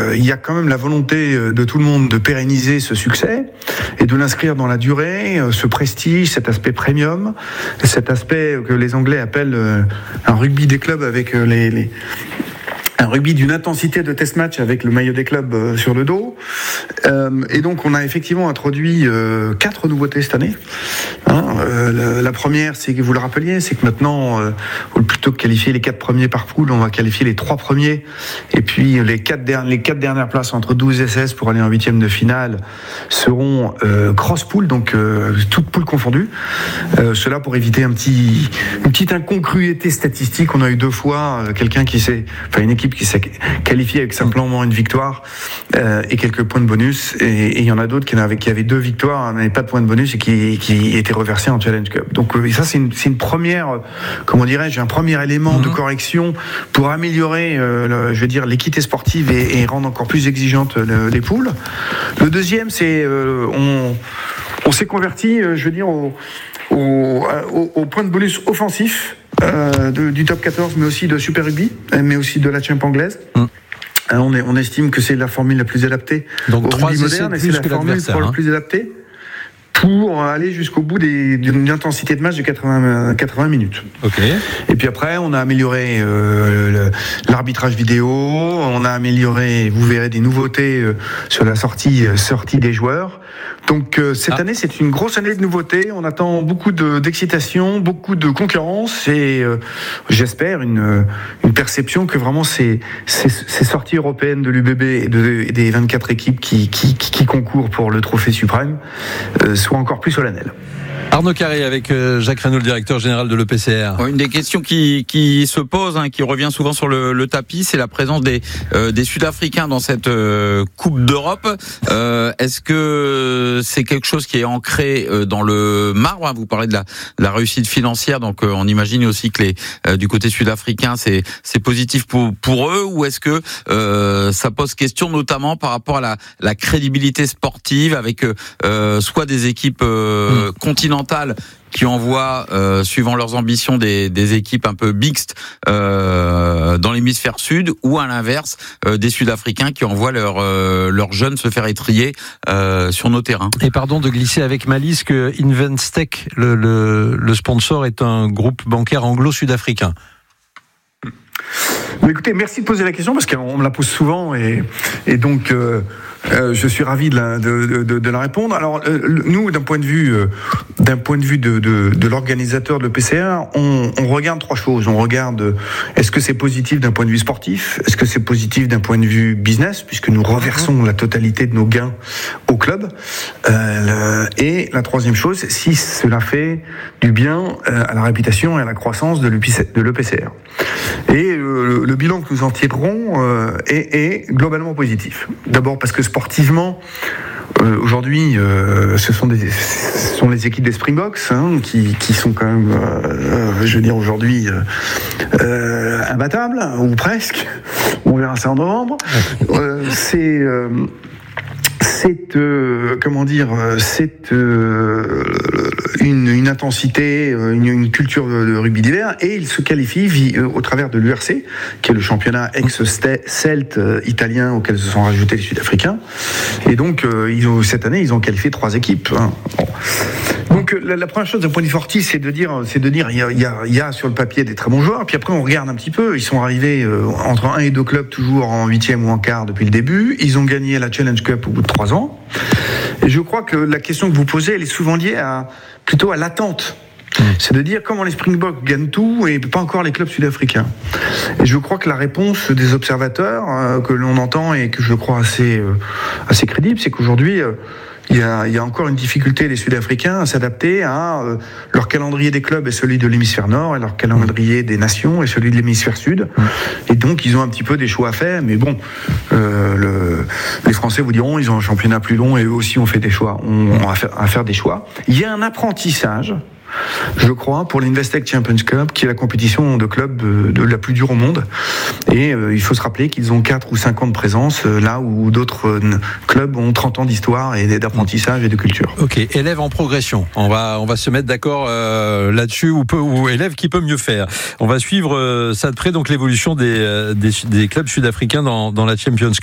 il y a quand même la volonté de tout le monde de pérenniser ce succès et de l'inscrire dans la durée, ce prestige, cet aspect premium, cet aspect que les Anglais appellent un rugby des clubs avec un rugby d'une intensité de test match avec le maillot des clubs sur le dos. Et donc on a effectivement introduit 4 nouveautés cette année. La première, c'est que vous le rappeliez, c'est que maintenant, plutôt que qualifier les 4 premiers par poule, on va qualifier les 3 premiers. Et puis les 4 dernières places entre 12 et 16 pour aller en 8e de finale seront cross-pool, donc toutes poules confondues. Cela pour éviter une petite incongruité statistique. On a eu 2 fois une équipe qui s'est qualifiée avec simplement une victoire et quelques points de bonus, et il y en a d'autres qui avaient 2 victoires, n'avaient pas de points de bonus et qui étaient reversés en Challenge Cup. Donc ça c'est une première, comment dirais-je, un premier élément de correction pour améliorer l'équité sportive et rendre encore plus exigeantes les poules. Le deuxième, c'est on s'est converti au point de bonus offensif du top 14, mais aussi de Super Rugby, mais aussi de la Champ anglaise. On estime que c'est la formule la plus adaptée donc, au rugby moderne, et c'est la formule la plus adaptée pour aller jusqu'au bout d'une intensité de match de 80 minutes. Okay. Et puis après, on a amélioré l'arbitrage vidéo, on a amélioré, vous verrez, des nouveautés sur la sortie des joueurs. Donc cette année, c'est une grosse année de nouveautés. On attend beaucoup d'excitation, beaucoup de concurrence et j'espère une perception que vraiment ces sorties européennes de l'UBB et des 24 équipes qui concourent pour le trophée suprême soient encore plus solennelles. Arnaud Carré avec Jacques Reynaud, le directeur général de l'EPCR. Une des questions qui se pose, qui revient souvent sur le tapis, c'est la présence des Sud-Africains dans cette Coupe d'Europe. Est-ce que c'est quelque chose qui est ancré dans le marbre? Vous parlez de la réussite financière, donc on imagine aussi que du côté sud-africain, c'est positif pour eux, ou est-ce que ça pose question notamment par rapport à la crédibilité sportive avec soit des équipes continentales qui envoient, suivant leurs ambitions, des équipes un peu mixtes dans l'hémisphère sud, ou à l'inverse, des Sud-Africains qui envoient leurs jeunes se faire étrier sur nos terrains. Et pardon de glisser avec malice que Investec, le sponsor, est un groupe bancaire anglo-sud-africain. Mais écoutez, merci de poser la question parce qu'on me la pose souvent et donc je suis ravi de la répondre. Alors nous, d'un point de vue de l'organisateur de l'EPCR, on regarde 3 choses. On regarde est-ce que c'est positif d'un point de vue sportif, est-ce que c'est positif d'un point de vue business, puisque nous reversons la totalité de nos gains au club, et la troisième chose, si cela fait du bien à la réputation et à la croissance de l'EPCR. Et le bilan que nous en tirerons est globalement positif. D'abord parce que sportivement, aujourd'hui, ce sont les équipes des Springboks qui sont quand même, aujourd'hui imbattables, ou presque. On verra ça en novembre. C'est une intensité, une culture de rugby d'hiver, et il se qualifie au travers de l'URC, qui est le championnat ex-Celt italien auquel se sont rajoutés les Sud-Africains. Et donc, cette année, ils ont qualifié 3 équipes. Bon. Donc, la première chose d'un point de vue sportif, c'est de dire, il y a sur le papier des très bons joueurs. Puis après, on regarde un petit peu. Ils sont arrivés entre 1 et 2 clubs, toujours en 8e ou en quart depuis le début. Ils ont gagné la Challenge Cup au bout de 3 ans. Et je crois que la question que vous posez, elle est souvent liée plutôt à l'attente. C'est de dire comment les Springboks gagnent tout et pas encore les clubs sud-africains. Et je crois que la réponse des observateurs que l'on entend et que je crois assez crédible, c'est qu'aujourd'hui il y a encore une difficulté des Sud-Africains à s'adapter à leur calendrier des clubs est celui de l'hémisphère nord et leur calendrier des nations est celui de l'hémisphère sud. Et donc ils ont un petit peu des choix à faire, mais bon, les Français vous diront ils ont un championnat plus long et eux aussi ont fait des choix, on à faire des choix. Il y a un apprentissage, je crois, pour l'Investec Champions Cup, qui est la compétition de clubs de la plus dure au monde. Et il faut se rappeler qu'ils ont 4 ou 5 ans de présence, là où d'autres clubs ont 30 ans d'histoire et d'apprentissage et de culture. Ok, élève en progression. On va se mettre d'accord là-dessus, ou élève qui peut mieux faire. On va suivre ça de près, donc l'évolution des clubs sud-africains dans la Champions Cup.